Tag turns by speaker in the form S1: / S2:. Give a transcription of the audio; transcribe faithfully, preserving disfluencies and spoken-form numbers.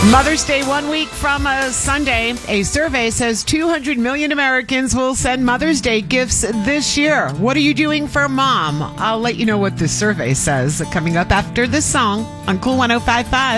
S1: Mother's Day one week from a Sunday. A survey says two hundred million Americans will send Mother's Day gifts this year. What are you doing for mom? I'll let you know what the survey says coming up after this song on Cool one oh five point five.